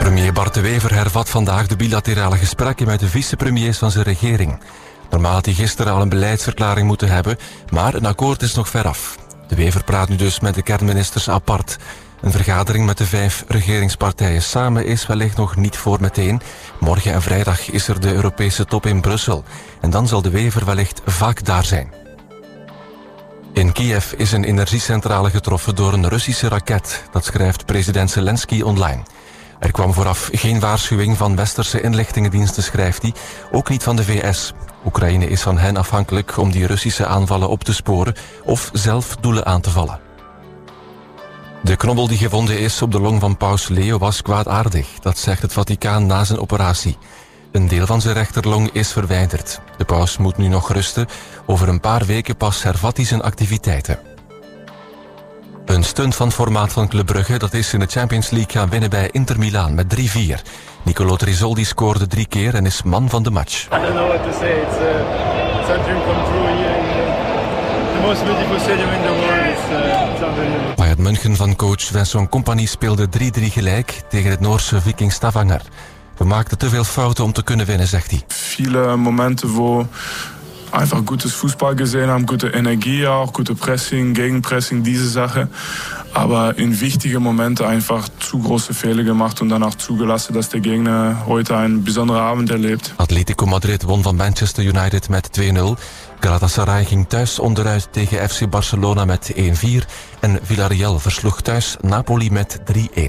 Premier Bart De Wever hervat vandaag de bilaterale gesprekken met de vicepremiers van zijn regering. Normaal had hij gisteren al een beleidsverklaring moeten hebben, maar een akkoord is nog veraf. De Wever praat nu dus met de kernministers apart. Een vergadering met de 5 regeringspartijen samen is wellicht nog niet voor meteen. Morgen en vrijdag is er de Europese top in Brussel. En dan zal De Wever wellicht vaak daar zijn. In Kiev is een energiecentrale getroffen door een Russische raket. Dat schrijft president Zelensky online. Er kwam vooraf geen waarschuwing van westerse inlichtingendiensten, schrijft hij. Ook niet van de VS. Oekraïne is van hen afhankelijk om die Russische aanvallen op te sporen of zelf doelen aan te vallen. De knobbel die gevonden is op de long van paus Leo was kwaadaardig. Dat zegt het Vaticaan na zijn operatie. Een deel van zijn rechterlong is verwijderd. De paus moet nu nog rusten. Over een paar weken pas hervat hij zijn activiteiten. Een stunt van formaat van Club Brugge, dat is in de Champions League gaan winnen bij Inter Milaan met 3-4. Nicolo Trizoldi scoorde 3 keer en is man van de match. I don't know what to say. It's a dream come true here in the most beautiful stadium in the world. It's unbelievable. Bayern München van coach Vincent Kompany speelde 3-3 gelijk tegen het Noorse Viking Stavanger. We maakten te veel fouten om te kunnen winnen, zegt hij. Viele Momente wo einfach gutes Fußball gesehen haben, gute Energie auch, gute Pressing, Gegenpressing, diese Sache. Aber in wichtige Momente einfach zu große Fehler gemacht und dann auch zugelassen, dass der Gegner heute einen besonderen Abend erlebt. Atletico Madrid won van Manchester United met 2-0. Galatasaray ging thuis onderuit tegen FC Barcelona met 1-4. En Villarreal versloeg thuis Napoli met 3-1.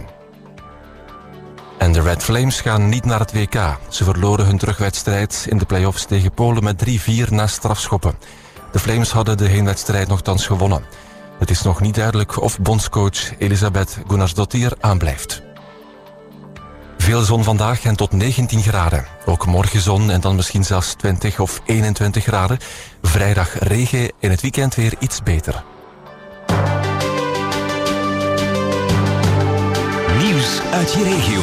En de Red Flames gaan niet naar het WK. Ze verloren hun terugwedstrijd in de play-offs tegen Polen met 3-4 na strafschoppen. De Flames hadden de heenwedstrijd nogthans gewonnen. Het is nog niet duidelijk of bondscoach Elisabeth Gunnarsdottir aanblijft. Veel zon vandaag en tot 19 graden. Ook morgen zon en dan misschien zelfs 20 of 21 graden. Vrijdag regen, in het weekend weer iets beter. Nieuws uit je regio.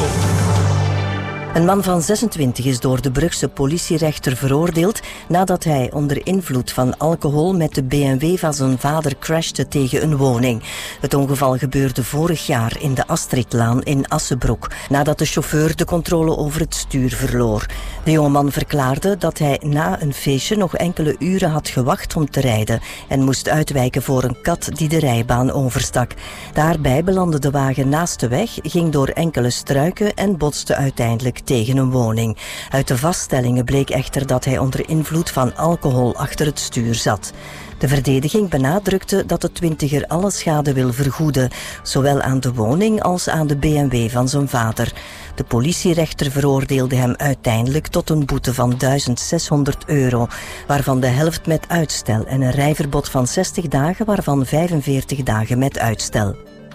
Een man van 26 is door de Brugse politierechter veroordeeld nadat hij onder invloed van alcohol met de BMW van zijn vader crashte tegen een woning. Het ongeval gebeurde vorig jaar in de Astridlaan in Assenbroek, nadat de chauffeur de controle over het stuur verloor. De jongeman verklaarde dat hij na een feestje nog enkele uren had gewacht om te rijden en moest uitwijken voor een kat die de rijbaan overstak. Daarbij belandde de wagen naast de weg, ging door enkele struiken en botste uiteindelijk tegen een woning. Uit de vaststellingen bleek echter dat hij onder invloed van alcohol achter het stuur zat. De verdediging benadrukte dat de twintiger alle schade wil vergoeden, zowel aan de woning als aan de BMW van zijn vader. De politierechter veroordeelde hem uiteindelijk tot een boete van €1600, waarvan de helft met uitstel en een rijverbod van 60 dagen, waarvan 45 dagen met uitstel.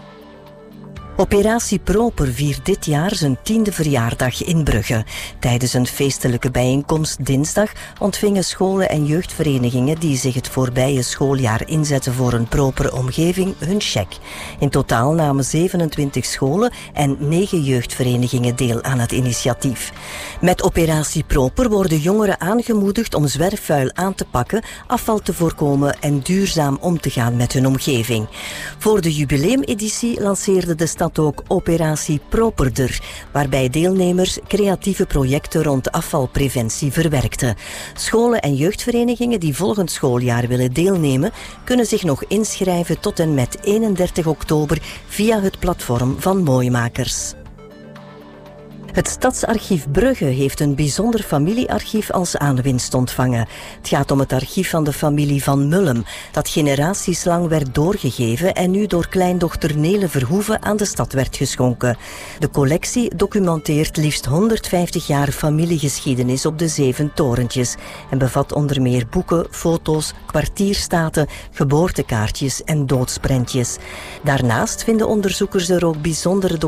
Operatie Proper viert dit jaar zijn 10e verjaardag in Brugge. Tijdens een feestelijke bijeenkomst dinsdag ontvingen scholen en jeugdverenigingen die zich het voorbije schooljaar inzetten voor een propere omgeving hun cheque. In totaal namen 27 scholen en 9 jeugdverenigingen deel aan het initiatief. Met Operatie Proper worden jongeren aangemoedigd om zwerfvuil aan te pakken, afval te voorkomen en duurzaam om te gaan met hun omgeving. Voor de jubileumeditie lanceerde de stad ook Operatie Properder, waarbij deelnemers creatieve projecten rond afvalpreventie verwerkten. Scholen en jeugdverenigingen die volgend schooljaar willen deelnemen, kunnen zich nog inschrijven tot en met 31 oktober via het platform van Mooimakers. Het Stadsarchief Brugge heeft een bijzonder familiearchief als aanwinst ontvangen. Het gaat om het archief van de familie Van Mullem, dat generaties lang werd doorgegeven en nu door kleindochter Nele Verhoeven aan de stad werd geschonken. De collectie documenteert liefst 150 jaar familiegeschiedenis op de 7 torentjes en bevat onder meer boeken, foto's, kwartierstaten, geboortekaartjes en doodsprentjes. Daarnaast vinden onderzoekers er ook bijzondere